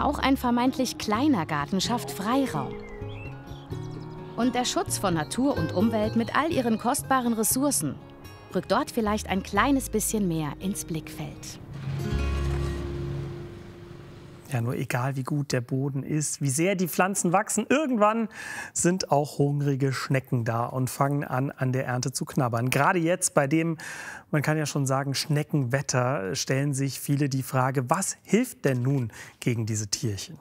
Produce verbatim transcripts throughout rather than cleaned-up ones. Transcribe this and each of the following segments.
Auch ein vermeintlich kleiner Garten schafft Freiraum. Und der Schutz von Natur und Umwelt mit all ihren kostbaren Ressourcen rückt dort vielleicht ein kleines bisschen mehr ins Blickfeld. Ja, nur egal, wie gut der Boden ist, wie sehr die Pflanzen wachsen, irgendwann sind auch hungrige Schnecken da und fangen an, an der Ernte zu knabbern. Gerade jetzt bei dem, man kann ja schon sagen, Schneckenwetter, stellen sich viele die Frage, was hilft denn nun gegen diese Tierchen?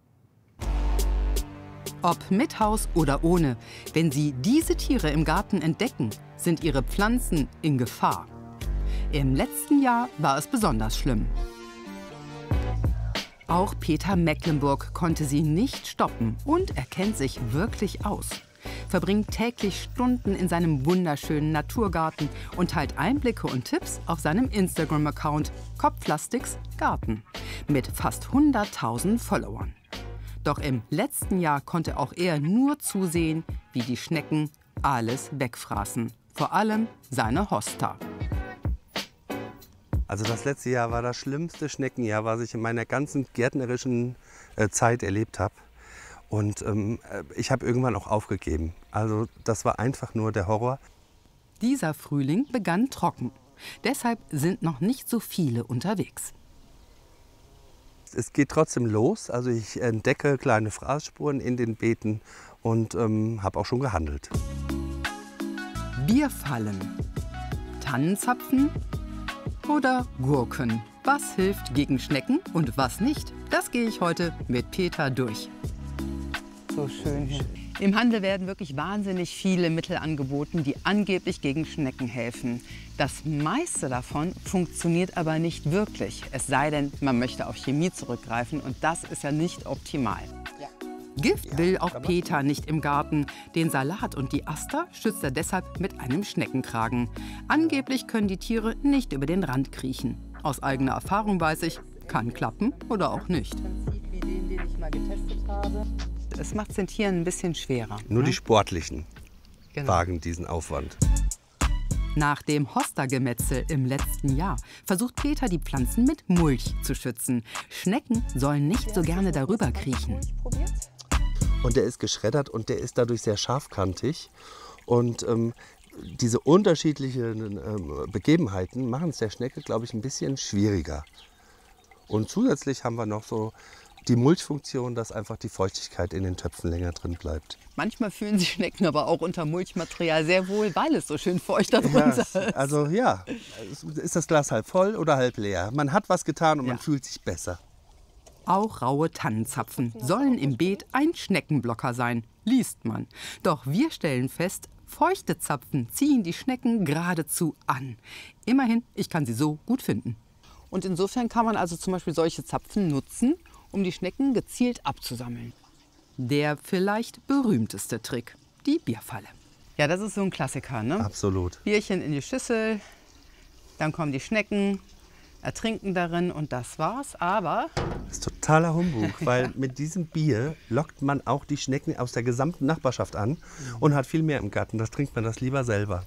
Ob mit Haus oder ohne, wenn Sie diese Tiere im Garten entdecken, sind Ihre Pflanzen in Gefahr. Im letzten Jahr war es besonders schlimm. Auch Peter Mecklenburg konnte sie nicht stoppen und er kennt sich wirklich aus. Verbringt täglich Stunden in seinem wunderschönen Naturgarten und teilt Einblicke und Tipps auf seinem Instagram-Account Kopflastics Garten mit fast hunderttausend Followern. Doch im letzten Jahr konnte auch er nur zusehen, wie die Schnecken alles wegfraßen. Vor allem seine Hosta. Also das letzte Jahr war das schlimmste Schneckenjahr, was ich in meiner ganzen gärtnerischen äh, Zeit erlebt habe. Und ähm, ich habe irgendwann auch aufgegeben. Also das war einfach nur der Horror. Dieser Frühling begann trocken. Deshalb sind noch nicht so viele unterwegs. Es geht trotzdem los. Also ich entdecke kleine Fraßspuren in den Beeten und ähm, habe auch schon gehandelt. Bierfallen, Tannenzapfen oder Gurken. Was hilft gegen Schnecken und was nicht? Das gehe ich heute mit Peter durch. So schön hier. Im Handel werden wirklich wahnsinnig viele Mittel angeboten, die angeblich gegen Schnecken helfen. Das meiste davon funktioniert aber nicht wirklich. Es sei denn, man möchte auf Chemie zurückgreifen und das ist ja nicht optimal. Ja. Gift will auch Peter nicht im Garten. Den Salat und die Aster schützt er deshalb mit einem Schneckenkragen. Angeblich können die Tiere nicht über den Rand kriechen. Aus eigener Erfahrung weiß ich, kann klappen oder auch nicht. Prinzip wie den, den ich mal getestet habe. Es macht es den Tieren ein bisschen schwerer. Nur ne? die Sportlichen Genau. wagen diesen Aufwand. Nach dem Hosta-Gemetzel im letzten Jahr versucht Peter, die Pflanzen mit Mulch zu schützen. Schnecken sollen nicht so gerne darüber kriechen. Und der ist geschreddert und der ist dadurch sehr scharfkantig. Und ähm, diese unterschiedlichen ähm, Begebenheiten machen es der Schnecke, glaube ich, ein bisschen schwieriger. Und zusätzlich haben wir noch so die Mulchfunktion, dass einfach die Feuchtigkeit in den Töpfen länger drin bleibt. Manchmal fühlen sich Schnecken aber auch unter Mulchmaterial sehr wohl, weil es so schön feucht darunter Ja, ist. also ja, ist das Glas halb voll oder halb leer? Man hat was getan und Ja. man fühlt sich besser. Auch raue Tannenzapfen sollen im Beet ein Schneckenblocker sein, liest man. Doch wir stellen fest, feuchte Zapfen ziehen die Schnecken geradezu an. Immerhin, ich kann sie so gut finden. Und insofern kann man also zum Beispiel solche Zapfen nutzen, um die Schnecken gezielt abzusammeln. Der vielleicht berühmteste Trick, die Bierfalle. Ja, das ist so ein Klassiker, ne? Absolut. Bierchen in die Schüssel, dann kommen die Schnecken, ertrinken darin und das war's. Aber Das ist totaler Humbug, weil mit diesem Bier lockt man auch die Schnecken aus der gesamten Nachbarschaft an und hat viel mehr im Garten. Das trinkt man das lieber selber.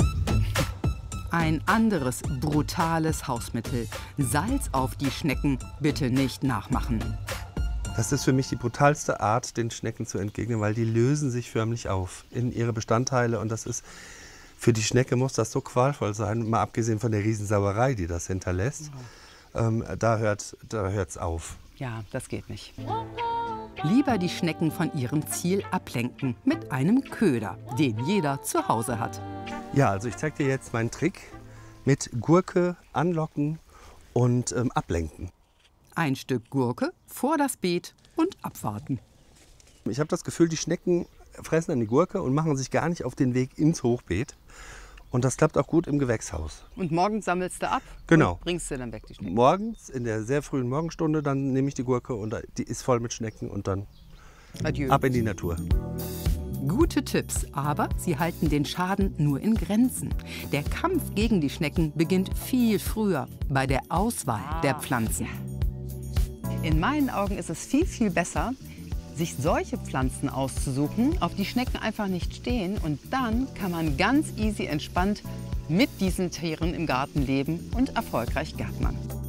ein anderes brutales Hausmittel. Salz auf die Schnecken bitte nicht nachmachen. Das ist für mich die brutalste Art, den Schnecken zu entgegnen, weil die lösen sich förmlich auf in ihre Bestandteile. Und das ist, für die Schnecke muss das so qualvoll sein, mal abgesehen von der Riesensauerei, die das hinterlässt. Ja. Ähm, da hört da hört's auf. Ja, das geht nicht. Lieber die Schnecken von ihrem Ziel ablenken mit einem Köder, den jeder zu Hause hat. Ja, also ich zeige dir jetzt meinen Trick mit Gurke anlocken und ähm, ablenken. Ein Stück Gurke vor das Beet und abwarten. Ich habe das Gefühl, die Schnecken fressen an die Gurke und machen sich gar nicht auf den Weg ins Hochbeet. Und das klappt auch gut im Gewächshaus. Und morgens sammelst du ab Genau. und bringst sie dann weg, die Schnecken. Morgens, in der sehr frühen Morgenstunde, dann nehme ich die Gurke und die ist voll mit Schnecken und dann Adieu. ab in die Natur. Gute Tipps, aber sie halten den Schaden nur in Grenzen. Der Kampf gegen die Schnecken beginnt viel früher, bei der Auswahl der Pflanzen. In meinen Augen ist es viel, viel besser, sich solche Pflanzen auszusuchen, auf die Schnecken einfach nicht stehen. Und dann kann man ganz easy entspannt mit diesen Tieren im Garten leben und erfolgreich gärtnern.